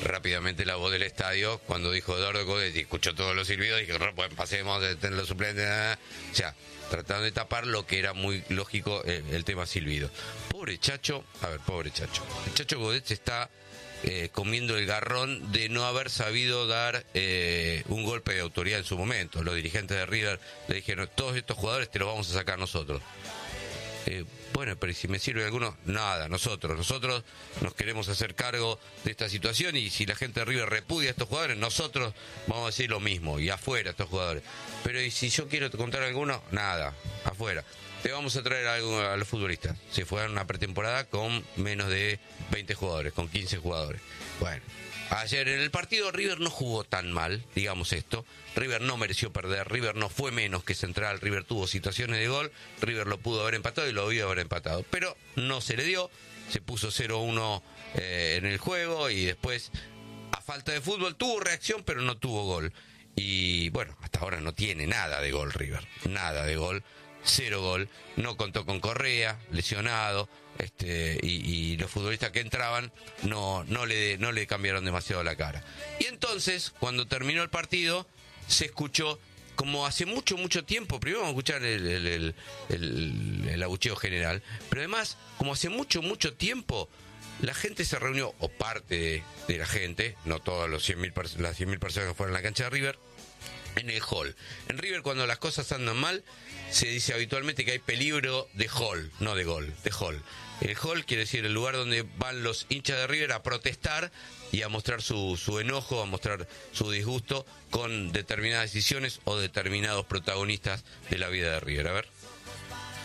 rápidamente la voz del estadio, cuando dijo Eduardo Codetti, escuchó todos los silbidos, y dijo, pues pasemos de tener los suplentes, o sea, tratando de tapar lo que era muy lógico, el tema silbido. Pobre Chacho, pobre Chacho. El Chacho Godet está comiendo el garrón de no haber sabido dar un golpe de autoridad en su momento. Los dirigentes de River le dijeron, todos estos jugadores te los vamos a sacar nosotros. Bueno, pero si me sirve alguno, nada, nosotros nos queremos hacer cargo de esta situación, y si la gente de River repudia a estos jugadores, nosotros vamos a decir lo mismo, y afuera estos jugadores. Pero y si yo quiero contar alguno, nada, afuera. Te vamos a traer algo a los futbolistas. Se fue a una pretemporada con menos de 20 jugadores, con 15 jugadores. Bueno, ayer en el partido River no jugó tan mal, digamos esto. River no mereció perder, River no fue menos que Central, River tuvo situaciones de gol, River lo pudo haber empatado y lo debió haber empatado. Pero no se le dio, se puso 0-1 en el juego, y después, a falta de fútbol, tuvo reacción pero no tuvo gol. Y bueno, hasta ahora no tiene nada de gol River, nada de gol. 0 gol, no contó con Correa, lesionado, y los futbolistas que entraban no le cambiaron demasiado la cara. Y entonces, cuando terminó el partido, se escuchó, como hace mucho tiempo, primero vamos a escuchar el abucheo general, pero además, como hace mucho tiempo, la gente se reunió, o parte de la gente, no todas las 100.000 personas que fueron a la cancha de River, en el hall. En River, cuando las cosas andan mal, se dice habitualmente que hay peligro de hall, no de gol, de hall. El hall quiere decir el lugar donde van los hinchas de River a protestar y a mostrar su enojo, a mostrar su disgusto con determinadas decisiones o determinados protagonistas de la vida de River. A ver.